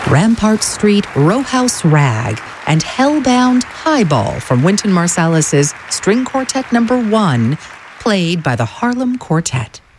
Rampart Street, Row House Rag, and Hellbound Highball from Wynton Marsalis's String Quartet No. 1, played by the Harlem Quartet.